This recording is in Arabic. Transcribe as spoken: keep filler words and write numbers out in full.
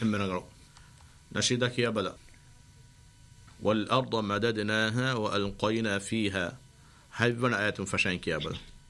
حمنا نشيدك يا بلا والأرض مددناها وألقينا فيها حيبنا آيات فشانك يا بلا